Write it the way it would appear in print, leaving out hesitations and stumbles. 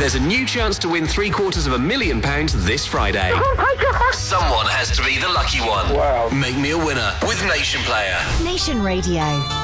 There's a new chance to win £750,000 this Friday. Oh my God! Someone has to be the lucky one. Wow. Make me a winner with Nation Player. Nation Radio.